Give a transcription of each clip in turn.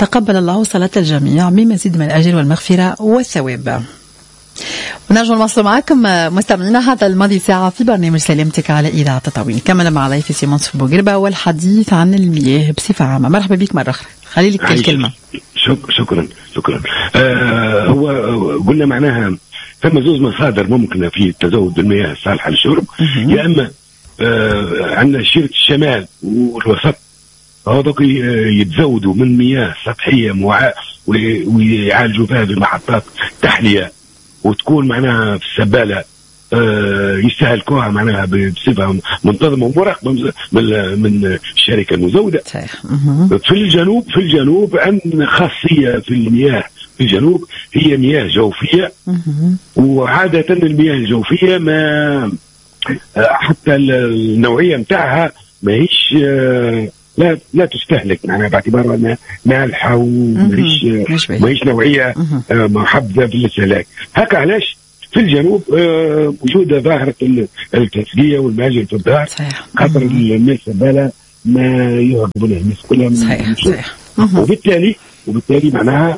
تقبل الله صلاة الجميع بمزيد من الأجر والمغفرة والثواب. ونرجو الوصل معكم مستمعينا هذا الماضي ساعة في برنامج سلامتك على إذاعة تطاوين. كمل مع ضيفي سيمون بوغربة والحديث عن المياه بصفة عامة. مرحبا بك مرة أخرى، خلي لك الكلمة. شكرا. هو قلنا معناها ثم زوز مصادر ممكنة في التزود بالمياه الصالحة للشرب. يا أما عندنا شركة الشمال والوسط هذوك يتزودوا من مياه سطحية ويعالجوا فيها بمحطات تحلية، وتكون معناها في السبالة يستهلكوها معناها بصفة منتظمة ومراقبة من الشركة المزودة. في الجنوب عندنا خاصية في المياه في الجنوب، هي مياه جوفية. وعادة المياه الجوفية ما حتى النوعية متاعها ما هيش لا تستهلك معناها باعتبار انها مالحة وماهيش نوعية محبذة في الاستهلاك. هكا علاش في الجنوب موجودة ظاهرة التسقية والماجن في الدار، خاطر الناس البالة ما يعجبوا الناس كلها. صحيح. وبالتالي معناها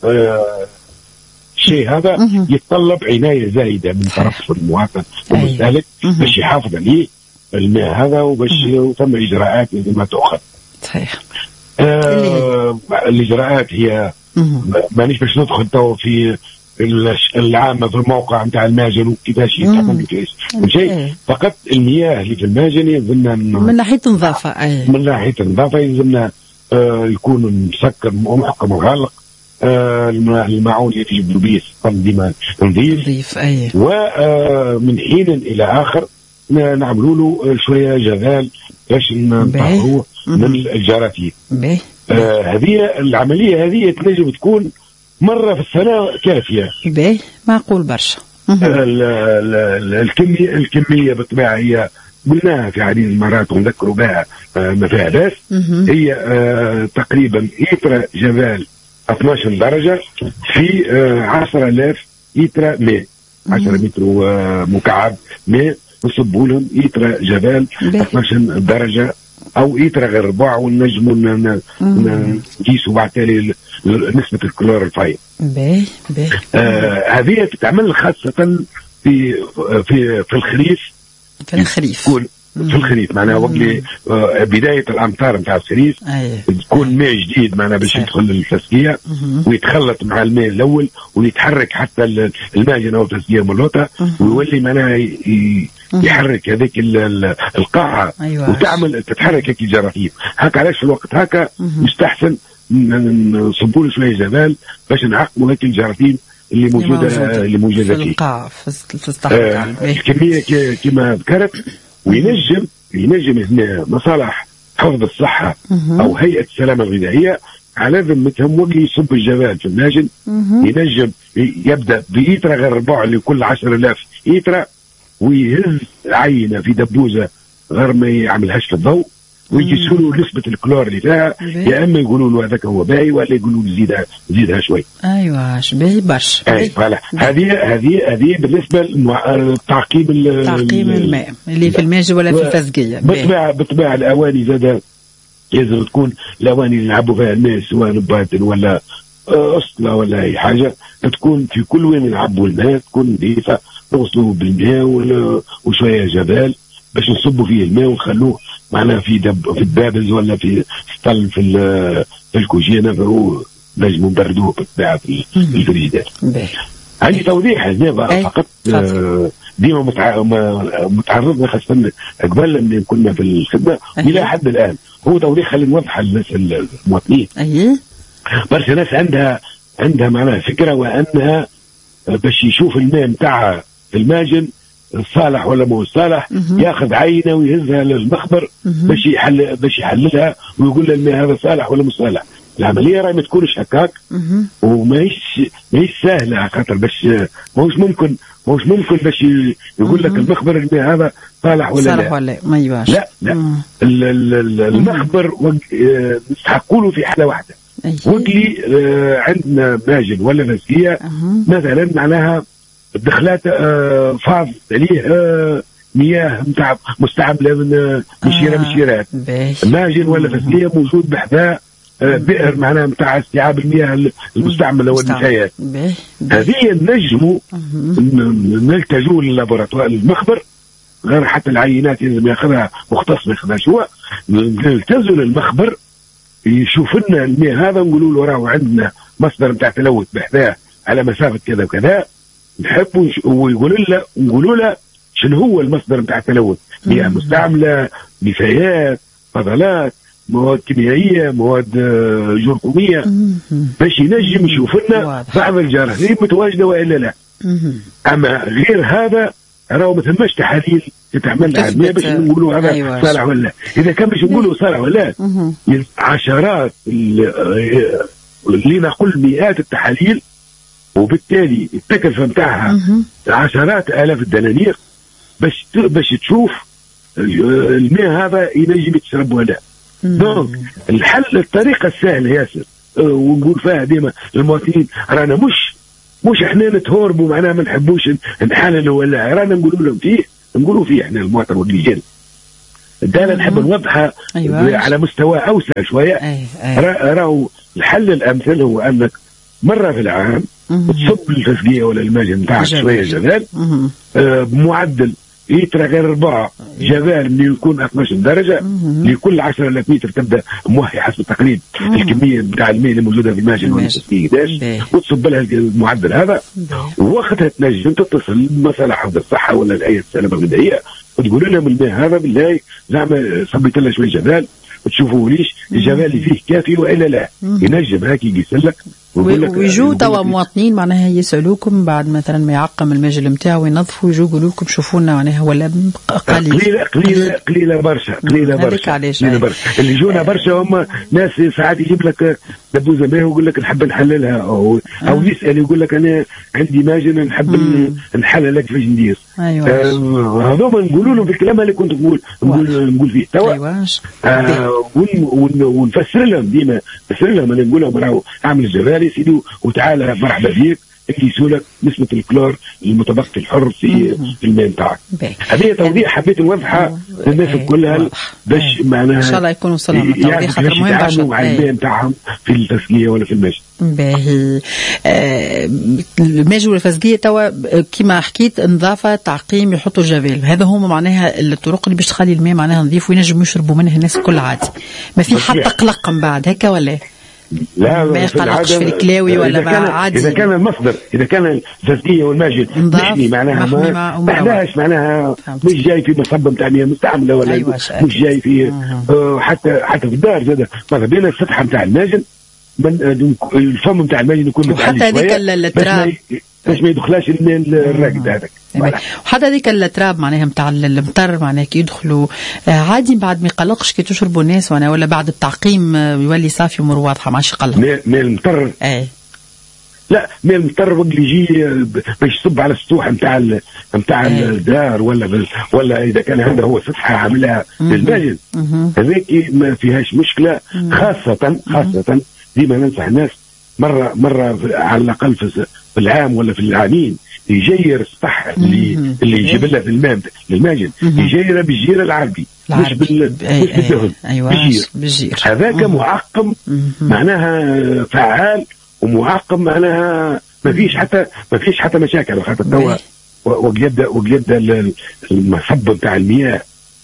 الشيء هذا يتطلب عناية زايدة من طرف المواطن والمستهلك باش يحافظ عليه الماء هذا، وباش ثم إجراءات لازم تأخذ. صحيح. الإجراءات هي مانيش باش ندخل تو في العامة في الموقع نتاع الماجن وكيفاش يتعمل كيفاش شيء، فقط المياه اللي في الماجن يلزمنا من ناحية النظافة. من ناحية النظافة يلزمنا يكون مسكر ومحكم وغالق. المعون اللي تجيب به ديما نظيف. ومن حين إلى آخر نعملوا له شوية جذال باش نطهروه من الجراثيم. هذه العملية هذه تنجم تكون مرة في السنة كافية. معقول برشا. الكمية بالطبيعة هي قلناها في عديد المرات ونذكروا بها ما فيها باس. هي تقريبا إيترا جذال 12 درجة في 10,000 إيترا ماء، 10 متر مكعب ماء نصبوا لهم إيترا جبال 12 درجة أو إيترا غير ربع، ونجموا نقيسوا بعد تالي نسبة الكلور الفايض. هذه تتعمل خاصة في الخريف. في الخريف معناها وقت بداية الأمطار نتاع الخريف تكون ماء جديد معناها باش يدخل التسقية ويتخلط مع الماء الأول ويتحرك حتى الماجن أو التسقية ملوطة، ويولي معناها يحرك هذيك القاعة وتعمل تتحرك هيك الجراثيم. هكا علاش في الوقت هكا يستحسن نصبوا له شوية جبال باش نعقموا هيك الجراثيم اللي موجودة فيه الكمية كما ذكرت. وينجم هنا مصالح حفظ الصحة أو هيئة السلامة الغذائية على ذمتهم وقت يصب الجبال في الماجن ينجم يبدأ بإيترا غير ربع لكل 10,000 إيترا، ويهز عينة في دبوزة غير ما يعملهاش في الضوء ويقيسوا له نسبة الكلور اللي فيها. يا اما يقولوا له هذاك هو باهي ولا يقولوا له زيدها شوي. ايوه باهي برشا. فوالا هذه بالنسبه لتعقيم الماء اللي في الماجن ولا في الفزقيه. بالطبيعه الاواني زاد لازم تكون الاواني اللي نعبوا فيها الماء سواء نباتن ولا اسطله ولا اي حاجه، تكون في كل وين نعبوا الماء تكون نظيفه، نغسلوه بالماء وشويه جبال باش نصبوا فيه الماء ونخلوه معناها في الدابز ولا في سطل في الكوجينه، فهو نجم نبردوه بالطبيعه في الفريجيدات. عندي توضيح هنا فقط. ديما متعرضنا خاصة قبل من كنا في الخدمة إلى حد الآن. هو توضيح خلينا نوضح للناس المواطنين. برشا ناس عندها معناها فكرة وأنها باش يشوف الماء متاعها في الماجن صالح ولا مو صالح ياخذ عينه ويهزها للمخبر باش يحللها ويقول الماء هذا صالح ولا مو صالح. العمليه راهي ما تكونش هكاك وماهيش سهله، خاطر باش ماهوش ممكن باش يقول لك المخبر الماء هذا صالح ولا ما يباش. لا المخبر نستحقوا له في حاله واحده. وقلي عندنا ماجن ولا فزكيه مثلا معناها الدخلات فاض عليه مياه مستعمله من مشيرات ماجن ولا فزكيه موجود بحذاء بئر معناها نتاع استيعاب المياه المستعمله والنفايات. هذه نجموا نلتجوا للابوراتوار المخبر، غير حتى العينات لازم ياخذها مختص ما ياخذهاش هو، نلتزوا للمخبر يشوف لنا المياه هذا، نقولوا له راهو عندنا مصدر نتاع تلوث بحذاه على مسافه كذا وكذا، نحبوا ونقولوا له شنو هو المصدر نتاع التلوث، مياه مستعمله، نفايات، فضلات، مواد كيميائيه، مواد جرثوميه، باش ينجم يشوف لنا بعض الجراثيم متواجده والا لا. اما غير هذا راهو ما ثماش تحاليل تتعمل على الماء باش نقولوا هذا صالح ولا لا. اذا كان باش نقولوا صالح ولا لا، عشرات اللي نقول مئات التحاليل، وبالتالي التكلفه نتاعها عشرات الاف الدنانير باش تشوف الماء هذا ينجم يتشرب ولا. دونك الحل الطريقه السهله ياسر، ونقول فيها ديما للمواطنين، رانا مش احنا نتهربوا معناها ما نحبوش نحللوا ولا، رانا نقولوا لهم نقولوا فيه احنا المواطن واللجان. دائما نحب نوضحها على مستوى اوسع شويه. راهو الحل الامثل هو انك مره في العام تصب الفسقيه ولا الماجن نتاعك شويه جبال بمعدل يترى غير 4 جبال اللي يكون 12 درجه لكل 10,000 متر، تبدا موهي حسب التقريب الكميه بتاع الماء اللي موجوده في الماجن والفسقيه قداش، وتصب لها المعدل هذا، ووقتها تنجم تتصل بمصالح حفظ الصحه ولا الهيئه السلامه الغذائيه وتقول لهم الماء هذا بالله زعما صبيت لنا شويه جبال وتشوفوا ليش الجبال اللي فيه كافي والا لا، ينجم هاك يقيس لك ويجوا توا مواطنين معناها يسالوكم بعد مثلا ما يعقم المجل نتاعو ينظفوا، يجوا يقولوا لكم شوفوا لنا معناها ولا قليله برشا اللي يجونا برشا هم ناس ساعات يجيب لك دبوزه ماء ويقول لك نحب نحللها، او يسال يقول لك انا عندي ماجن نحب نحلل لك فاش ندير. هذوما نقولوا لهم في الكلام اللي كنت نقول فيه توا، ونفسر لهم ديما، نفسر لهم انا نقول لهم راهو اعمل الجبال سيدي وتعالى مرحبا بيك نقيسوا لك نسبه الكلور المتبقي الحر في الماء نتاعك. هذه توضيح حبيت نوضحها للناس كلها باش معناها ان شاء الله يكونوا سلامة. توضيح خاطر مهم برشا مع الماء نتاعهم في الفسقيه ولا في الماجن. باهي الماجن والفسقيه توا كما حكيت نظافه تعقيم يحطوا الجبال، هذا هما معناها الطرق اللي باش تخلي الماء معناها نظيف وينجموا يشربوا منه الناس الكل عادي، ما في حتى قلق من بعد هكا ولا لا ما يقلقش في الكلاوي ولا عادي. إذا كان المصدر، إذا كان الفسقية والماجن محمي معناها ما تحلاش معناها مش جاي في مصب نتاع مياه مستعملة ولا مش جاي في حتى في الدار زاد مثلا بين السطح نتاع الماجن الفم نتاع الماجن يكون وحتى هذيك التراب باش ما يدخلاش الماء الراكد هذاك. وحتى هذيك التراب معناها نتاع المطر معناها كي يدخلوا عادي بعد ما يقلقش كي تشربوا الناس ولا بعد التعقيم يولي صافي امور واضحه ما عادش يقلق. ماء المطر لا ماء المطر وقت يجي باش يصب على السطوح نتاع الدار ولا اذا كان هذا هو سطحه عاملها للماجن هذيك ما فيهاش مشكله. خاصه ديما ننصح الناس مره على الاقل في العام ولا في العامين يجير السطح اللي يجيب لها في الماء للماجن يجيرها بالجير العربي مش بالدهن. بالجير هذاك معقم معناها فعال ومعقم معناها ما فيش حتى مشاكل. خاطر توا ويبدا المصب نتاع المياه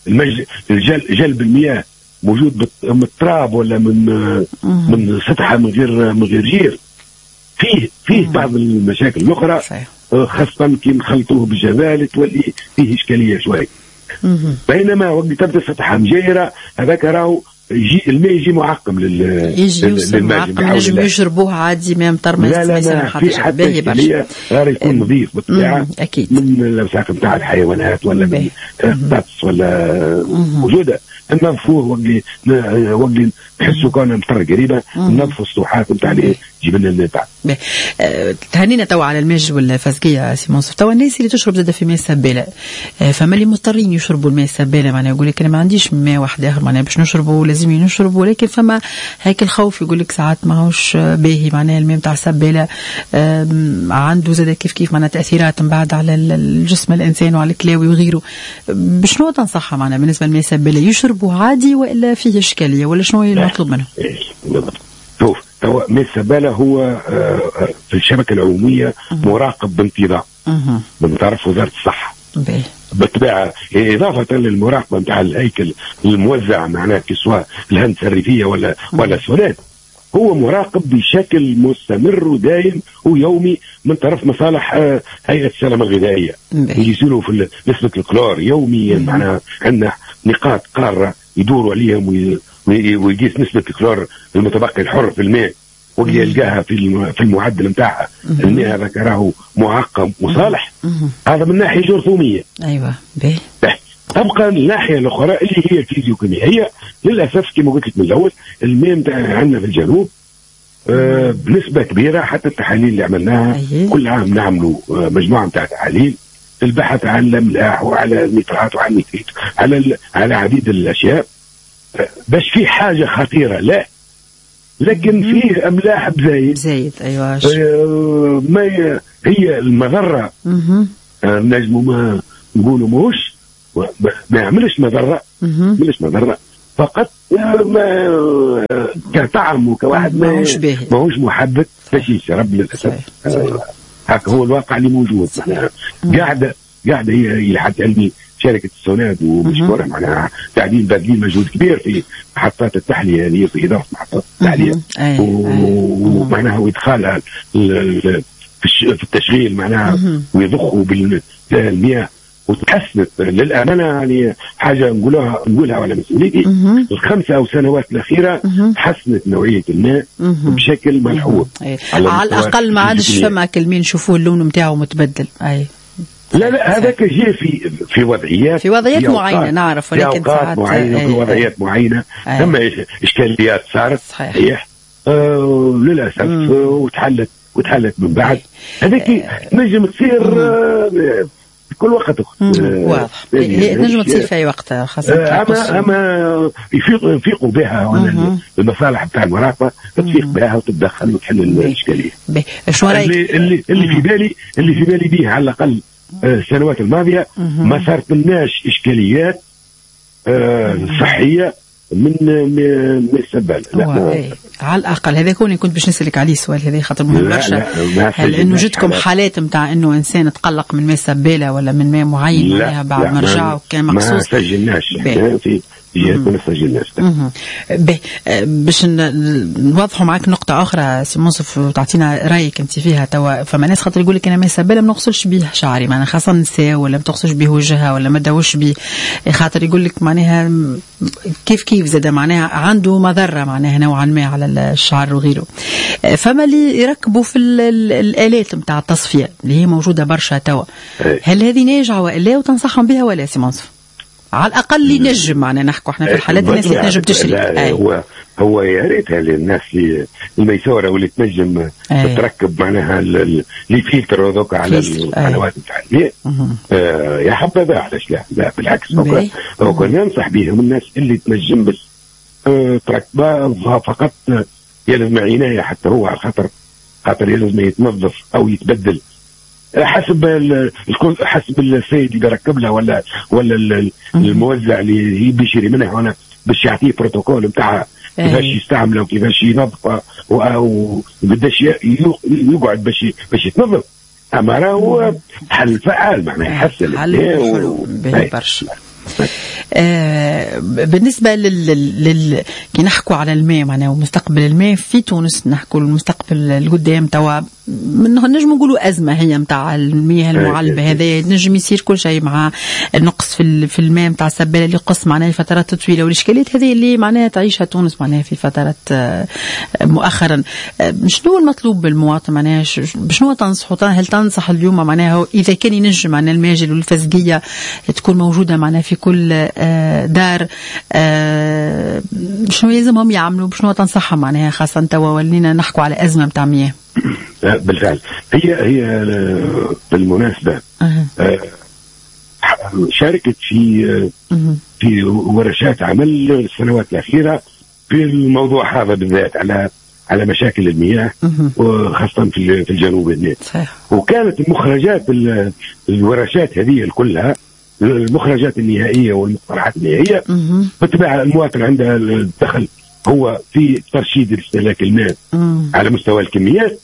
جلب المياه موجود من التراب ولا من سطحه من غير جير فيه بعض المشاكل الاخرى خاصه كي نخلطوه بالجبال تولي فيه اشكاليه شوي. بينما وقت تبدا السطحه مجيره هذاك راهو الماء يجي معقم معقم نجم يشربوه عادي ما مطر ما في حتى اشكاليه غير يكون نظيف بالطبيعه اكيد من الاوساخ نتاع الحيوانات ولا من الطقس ولا موجوده ننظفوه وقت نحسوا كون مطر قريبه ننظفوا السطوحات نتاع اللي تجيب لنا الماء تاعنا. تهنينا توا على الماج والفسقيه سي منصف. توا الناس اللي تشرب زاده في ماء السباله فما اللي مضطرين يشربوا الماء السباله معناها يقول لك انا ما عنديش ماء واحد اخر معناها باش نشربوا لازم نشربوا ولكن فما هيك الخوف يقول لك ساعات ماهوش باهي معناها الماء نتاع السباله عنده زاده كيف معناها تاثيرات من بعد على الجسم الانسان وعلى الكلاوي وغيره. بشنو تنصحها معناها بالنسبه للماء السباله يشربوا عادي ولا فيه اشكاليه ولا شنو المطلوب منه؟ ماء السبالة هو في الشبكة العمومية مراقب بانتظام من طرف وزارة الصحة بالطبيعة، إضافة للمراقبة نتاع الهيكل الموزع معناه سواء الهندسة الريفية ولا السولات. هو مراقب بشكل مستمر ودائم ويومي من طرف مصالح هيئة السلامة الغذائية، يجيسوا في نسبة الكلور يوميا. معناها عندنا نقاط قارة يدوروا عليهم ويقيس نسبة الكلور المتبقي الحر في الماء، ويلقاها في المعدل نتاعها الماء هذا راهو معقم وصالح. هذا من ناحية جرثومية. أيوة. تبقى الناحية الأخرى اللي هي الفيزيوكيميائية. للأسف كما قلت لك من الأول الماء عندنا في الجنوب بنسبة كبيرة، حتى التحاليل اللي عملناها كل عام نعملوا مجموعة نتاع تحاليل البحث عن الأملاح وعلى النيترات وعلى النيتريت على عديد الأشياء، باش في حاجة خطيرة لا، لكن فيه أملاح بزايد. أيوة. ما هي المضرة نجموا ما نقولوا موش ما يعملش مضرة، فقط كطعم وكواحد ماهوش محبب باش يشرب للأسف. هكا هو الواقع اللي موجود. قاعدة هي حتى علمي شركة السوناد ومشكورة معناها قاعدين باذلين مجهود كبير في محطات التحلية هذه، في إدارة محطات التحلية ومعناها وإدخالها في التشغيل معناها ويضخوا بالمياه، وتحسنت للأمانة يعني حاجة نقولها على مسؤوليتي. الخمسة أو سنوات الأخيرة حسنت نوعية الماء بشكل ملحوظ. على الأقل ما عادش فما كلمين نشوفوه اللون متاعه متبدل. لا هذاك جاء في وضعيات معينة نعرف، ولكن ساعات معينة في وضعيات معينة ثم إشكاليات صارت صحيح للأسف وتحلت من بعد. هذيك نجم تصير في كل وقت. واضح نجم تصير في أي وقت، خاصة أما يفيقوا بها المصالح بتاع المراقبة تفيق بها وتتدخل وتحل الإشكالية. اللي في بالي به على الأقل السنوات الماضية ما صارت لناش إشكاليات صحية من السبالة. على الأقل هذا كوني كنت باش نسألك عليه السؤال هذا خاطر مهم برشا. هل إنه جدكم حالات متاع إنه إنسان تقلق من ماء السبالة ولا من ماء معين عليها بعد ما رجع وكان مخصوص؟ ما سجلناش في ما نسجلناش. باش نوضحوا معك نقطة أخرى سي منصف وتعطينا رأيك أنت فيها توا. فما ناس خاطر يقول لك أنا ماء السبالة ما نغسلش به شعري، معناها خاصة النساء، ولا ما تغسلش به وجهها ولا ما تدوش به، خاطر يقول لك معناها كيف زاد معناها عنده مضرة معناها نوعا ما على الشعر وغيره. فما اللي يركبوا في الآلات متاع التصفية اللي هي موجودة برشا توا، هل هذه ناجعة ولا وتنصحهم بها ولا سي منصف؟ على الأقل ينجم معنا نحكوا احنا في الحالات الناس اللي تنجم تشري. هو يا ريتها للناس الميسورة واللي تنجم تركب معناها اللي فلتر هذوك على القنوات نتاع الماء. يا حبذا علاش لا بالعكس هو كان ينصح بهم الناس اللي تنجم بس تركبها فقط يلزم عناية حتى هو على خاطر يلزم يتنظف أو يتبدل حسب السيد اللي بيركب لها ولا الموزع اللي بيشري منها، وانا باش يعطيه بروتوكول نتاعها كيفاش يستعمله وكيفاش ينظفه وقداش يقعد باش يتنظف. اما راهو حل فعال معناه يحسن حل برشا. بالنسبة كي نحكوا على الماء معناه ومستقبل الماء في تونس، نحكوا المستقبل القدام توا نجم نقولوا أزمة هي متاع المياه المعلبة. هذا نجم يصير كل شيء مع النقص في الماء متاع السبالة اللي يقص معناه لفترات طويلة، والإشكاليات هذه اللي معناها تعيشها تونس معناها في فترات مؤخرا. شنو المطلوب بالمواطن معناها؟ بشنو تنصحوا؟ هل تنصح اليوم معناها إذا كان ينجم معناها الماجل والفزقية تكون موجودة معناها في كل دار، شنو يلزمهم يعملوا؟ بشنو تنصحهم معناها خاصة توا ولينا نحكوا على أزمة متاع مياه؟ بالفعل هي بالمناسبة شاركت في ورشات عمل السنوات الأخيرة في الموضوع هذا بالذات على مشاكل المياه وخاصة في الجنوب النيل. وكانت المخرجات الورشات هذه كلها المخرجات النهائية والمقترحات النهائية بالطبع المواطن عنده الدخل هو في ترشيد استهلاك الماء على مستوى الكميات،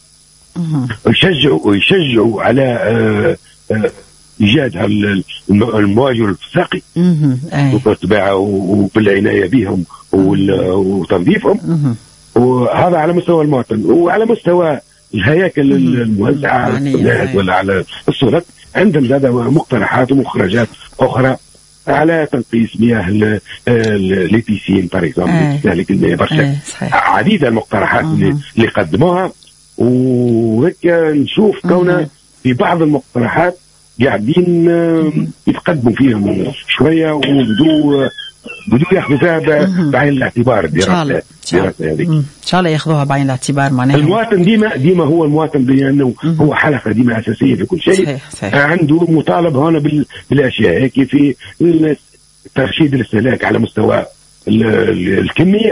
ويشجعوا على إيجاد المواد والساقي وتباعها وبالعناية بهم وتنظيفهم. وهذا على مستوى المواطن. وعلى مستوى الهياكل الموزعة ولا على السلطات عندهم زاد مقترحات ومخرجات أخرى على تنقيص مياه البيسين باريكزومبل، تستهلك المياه برشا. عديدة المقترحات اللي قدموها، وهيك نشوف كونه في بعض المقترحات قاعدين يتقدموا فيهم شويه وبدوا ياخذوا فيها بعين الاعتبار. الدراسه هذه ان شاء الله ياخذوها بعين الاعتبار. معناها المواطن ديما هو المواطن، بانه هو حلقه ديما اساسيه في كل شيء. صحيح. عنده مطالبه هنا بالاشياء هيك في ترشيد الاستهلاك على مستوى الكميه،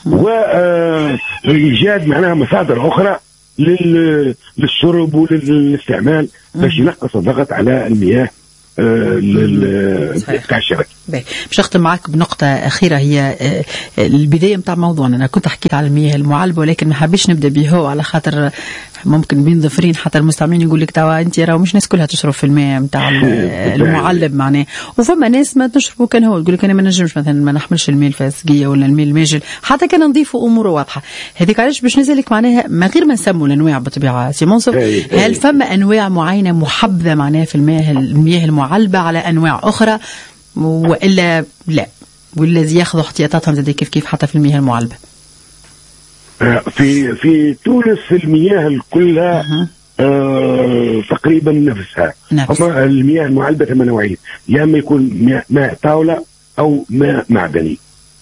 وايجاد معناها مصادر اخرى للشرب وللاستعمال باش ينقص الضغط على المياه تاع الشبكه. باش نختم معك بنقطه اخيره، هي البدايه نتاع موضوعنا. انا كنت حكيت على المياه المعالبه، ولكن ما حبيتش نبدا به على خاطر ممكن بين ظفرين حتى المستمعين يقول لك توا انت راه مش ناس كلها تشرب في الماء نتاع المعلب معناه، وفما ناس ما تشربوا كان هو تقول لك انا ما نجمش مثلا ما نحملش الماء الفاسقيه ولا الماء الماجل حتى كان نضيفوا اموره واضحه. هذيك علاش باش نسالك معناها من غير ما نسموا الانواع بالطبيعه سي منصف، هل فما انواع معينه محبذه معناها في المياه المعلبه على انواع اخرى والا لا، والذي ياخذوا احتياطاتهم زي كيف حتى في المياه المعلبه؟ في تونس المياه كلها تقريبا نفسها. هما المياه المعلبه ثمان نوعين، يا اما يكون ماء طاوله او ماء معدني.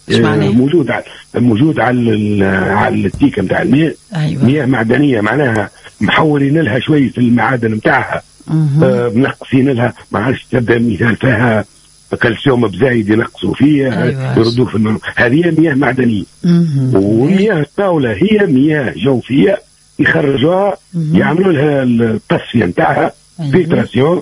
موجود على التيكه نتاع الماء. أيوة. مياه معدنيه معناها محولين لها شويه المعادن نتاعها، منقصين لها، ما عادش تبدا مثال فيها كالسيوم بزايد ينقصوا فيه. أيوة. يردوه في الماء. هذه مياه معدنيه. ومياه الطاوله هي مياه جوفيه يخرجوها، يعملوا لها التصفيه نتاعها. أيوة. فيتراسيون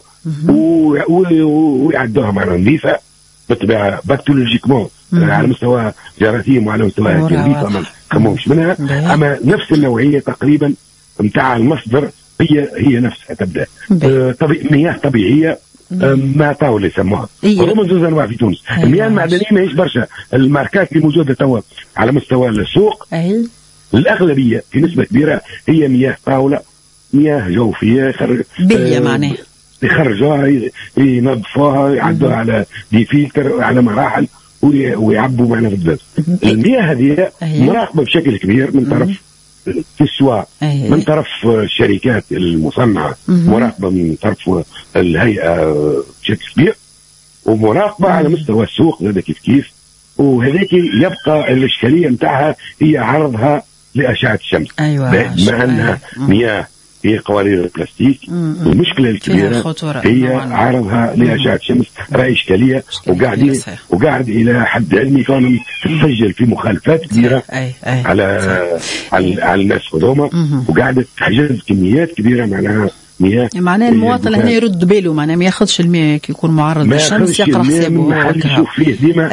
ويعدوها مع نظيفه بالطبيعه بكتيريولوجيكمون على مستوى جراثيم وعلى مستوى نظيفه ما نخموش منها. اما نفس النوعيه تقريبا نتاع المصدر هي نفسها تبدا مياه طبيعيه. ما طاوله يسموها. هما زوز انواع في تونس. المياه المعدنيه ماهيش برشا. الماركات اللي موجوده توا على مستوى السوق الاغلبيه في نسبه كبيره هي مياه طاوله، مياه جوفيه معناها يخرجوها ينظفوها يعدوها على دي فلتر على مراحل ويعبوا معنا في البلد. المياه هذه مراقبه بشكل كبير من طرف في السواء، من طرف الشركات المصنعة، مراقبة من طرف الهيئة بشكل كبير، ومراقبة على مستوى السوق هذا كيف. وهذيك يبقى الإشكالية نتاعها هي عرضها لأشعة الشمس. أيوة. مع أنها مياه هي قوارير البلاستيك، المشكلة الكبيرة هي عرضها لأشعة الشمس. رأي إشكالية وقاعد إلى حد علمي كان تسجل في مخالفات كبيرة على الناس هذوما، وقاعدة تحجز كميات كبيرة معناها المواطن هنا يرد باله، معناها ما ياخذش الماء كيكون معرض للشمس، يقرا حسابه يشوف فيه ديما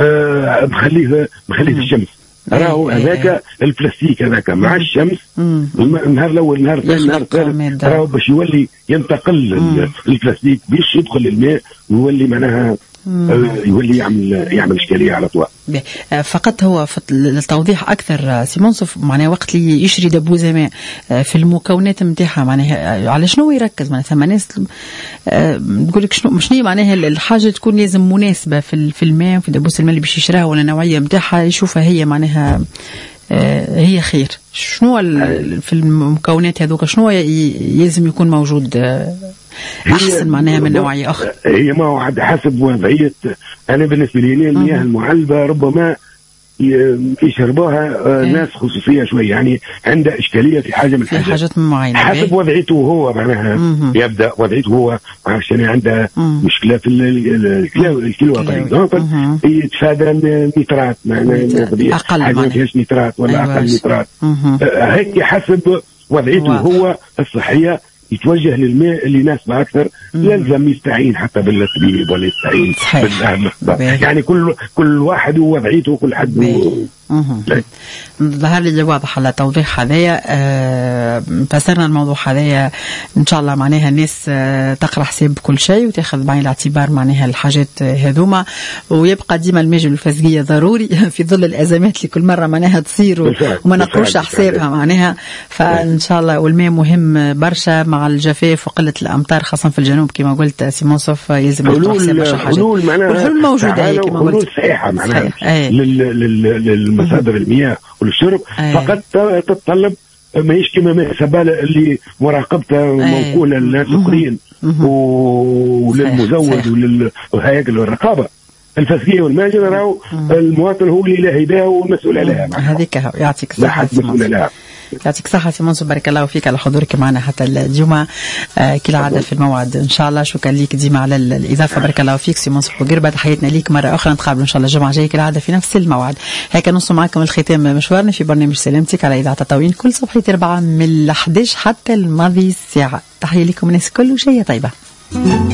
مخليه في الشمس. راهو هذاك البلاستيك هذاك مع الشمس النهار الاول النهار الثاني النهار الثالث راهو باش يولي ينتقل البلاستيك باش يدخل الماء ويولي معناها يولي يعمل اشكاليه على طول. فقط هو للتوضيح اكثر سي منصف، معناها وقت اللي يشري دبوزه ماء في المكونات نتاعها معناها على شنو يركز؟ معناها ثم ناس تقول لك شنو معناها الحاجه تكون لازم مناسبه في الماء، في دبوزه الماء اللي باش يشراها ولا النوعيه نتاعها يشوفها هي معناها هي خير. شنو في المكونات هذوك شنو يلزم يكون موجود أحسن معناها من نوعية أخرى؟ هي ما هو حسب وضعية. أنا بالنسبة لي المياه المعلبة ربما يشربوها ناس خصوصية شوية، يعني عنده إشكالية في حاجة من حاجات معينة حسب وضعيته هو معناها. يبدأ وضعيته هو عشان عنده مشكلة في الكلوة طيب يتفادى النيترات أقل حاجة فيهاش نيترات ولا أقل نيترات هيك حسب وضعيته هو الصحية. يتوجه للماء اللي يناسبه أكثر. يلزم يستعين حتى بالطبيب ولا يستعين بالأهل. يعني كل واحد ووضعيته وكل حد ظهر لي واضح على توضيح هذايا. فسرنا الموضوع هذايا ان شاء الله معناها الناس تقرا حساب كل شيء وتاخذ بعين الاعتبار معناها الحاجات هذوما، ويبقى ديما الماجن والفزقيه ضروري في ظل الازمات اللي كل مره معناها تصير وما نقروش حسابها معناها. فان شاء الله والماء مهم برشا مع الجفاف وقله الامطار خاصه في الجنوب كما قلت سي منصف، يلزم يقرا حساب برشا حاجات. والحلول موجوده كما قلت، حلول صحيحه معناها للمصادر المياه والشرب. فقط تتطلب ماهيش كما ماء سبالة اللي مراقبته موكولة للناس الآخرين وللمزود وللهياكل والرقابة. الفسقية والماجن راهو المواطن هو اللي له يداه ومسؤول عليها. هذيك يعطيك الصحة. يعطيك الصحة سي منصور، بارك الله فيك على حضورك معنا حتى اليوم كالعادة في الموعد إن شاء الله. شكرا ليك ديما على الإضافة، بارك الله فيك سي منصور بوقير. تحياتنا ليك مرة أخرى، نتقابل إن شاء الله الجمعة الجاية كالعادة في نفس الموعد. هيك نوصل معكم الختام مشوارنا في برنامج سلامتك على إذاعة تطاوين كل صبح 4 من 11 حتى الماضي الساعة. تحية لكم الناس كل وشيء طيبة.